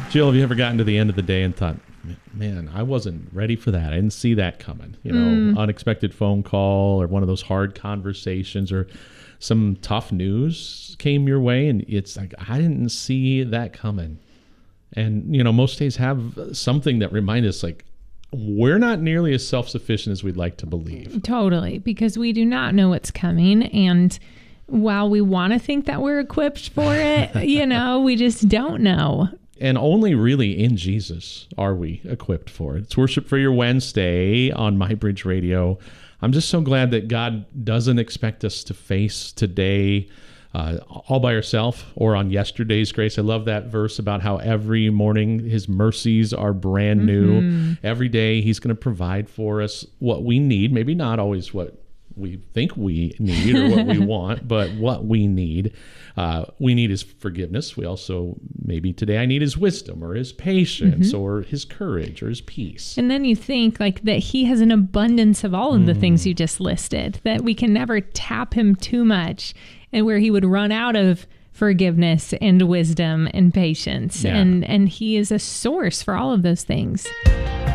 Jill, have you ever gotten to the end of the day and thought, man, I wasn't ready for that. I didn't see that coming. Unexpected phone call or one of those hard conversations or some tough news came your way and it's like, I didn't see that coming. And, most days have something that reminds us like, we're not nearly as self-sufficient as we'd like to believe. Totally, because we do not know what's coming. And while we want to think that we're equipped for it, we just don't know. And only really in Jesus are we equipped for it. It's Worship for Your Wednesday on MyBridge Radio. I'm just so glad that God doesn't expect us to face today all by ourselves or on yesterday's grace. I love that verse about how every morning his mercies are brand new. Every day he's going to provide for us what we need, maybe not always what we think we need or what we want, but what we need. We need his forgiveness. We also, maybe today I need his wisdom or his patience or his courage or his peace. And then you think like that he has an abundance of all of the things you just listed, that we can never tap him too much and where he would run out of forgiveness and wisdom and patience. Yeah. And he is a source for all of those things.